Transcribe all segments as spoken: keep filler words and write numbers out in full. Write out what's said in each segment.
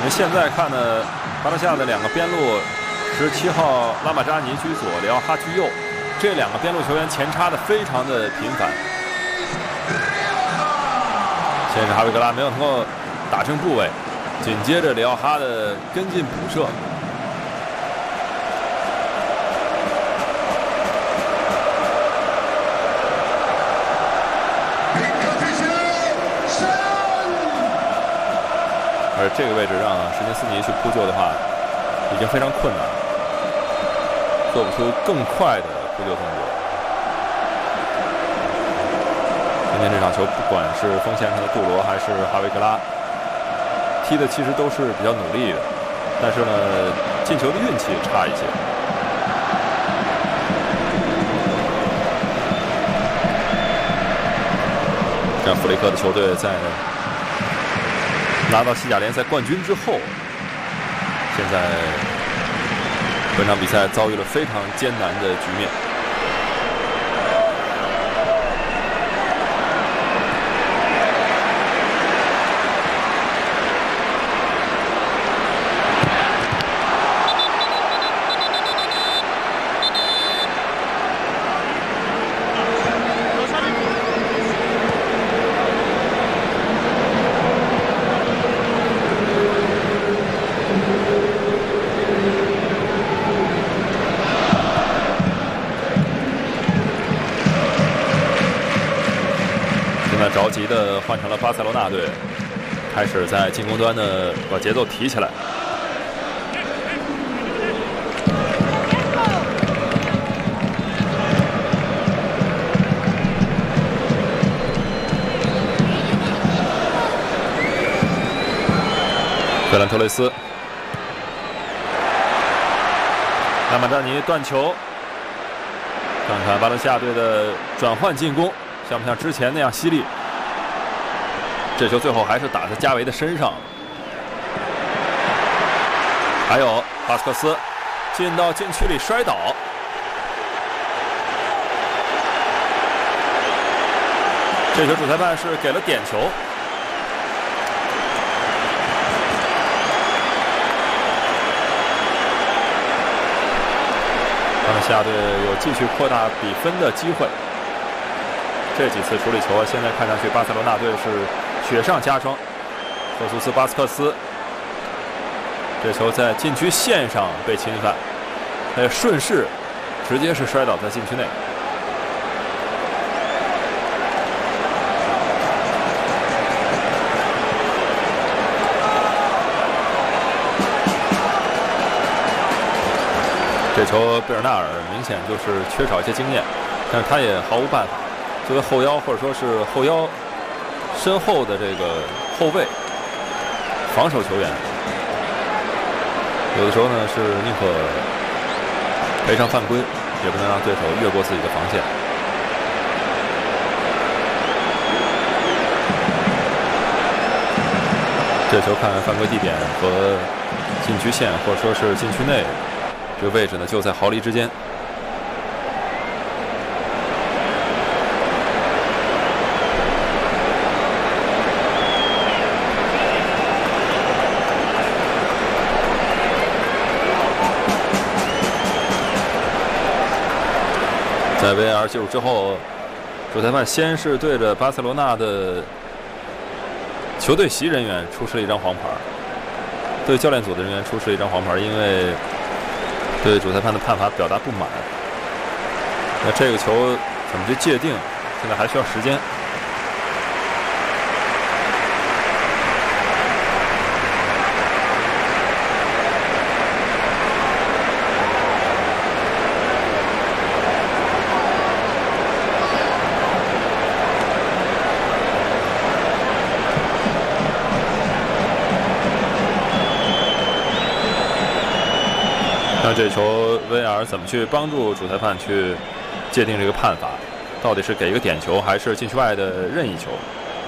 那现在看呢，巴伦西亚的两个边路，十七号拉马扎尼居左，里奥哈居右，这两个边路球员前插的非常的频繁。先是哈维格拉没有能够打正部位，紧接着里奥哈的跟进补射。 而这个位置让史金斯尼去扑救的话，已经非常困难，做不出更快的扑救动作。今天这场球，不管是锋线上的杜罗还是哈维格拉，踢的其实都是比较努力的，但是呢，进球的运气差一些。这样弗雷克的球队在 拿到西甲联赛冠军之后，现在本场比赛遭遇了非常艰难的局面。着急的换成了巴塞罗那队，开始在进攻端呢把节奏提起来。费兰托雷斯，拉马扎尼断球，看看巴伦西亚队的转换进攻像不像之前那样犀利。 这球最后还是打在加维的身上，还有巴斯克斯进到禁区里摔倒，这球主裁判是给了点球。巴伦西亚队有继续扩大比分的机会。这几次处理球，现在看上去巴塞罗那队是 雪上加霜，赫苏斯·巴斯克斯这球在禁区线上被侵犯，他顺势直接是摔倒在禁区内。这球贝尔纳尔明显就是缺少一些经验，但是他也毫无办法。作为后腰或者说是后腰 身后的这个后卫，防守球员，有的时候呢是宁可赔偿犯规，也不能让对手越过自己的防线。这球看犯规地点和禁区线或者说是禁区内，这个位置呢就在毫厘之间。 在 V A R 介入之后，主裁判先是对着巴塞罗那的球队席人员出示了一张黄牌，对教练组的人员出示了一张黄牌，因为对主裁判的判罚表达不满。那这个球怎么去界定，现在还需要时间。 那这球 V A R 怎么去帮助主裁判去界定这个判罚？到底是给一个点球，还是禁区外的任意球？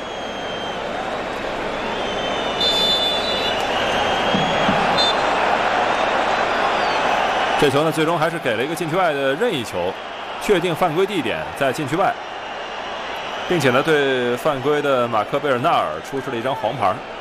这球呢，最终还是给了一个禁区外的任意球，确定犯规地点在禁区外，并且呢，对犯规的马克贝尔纳尔出示了一张黄牌。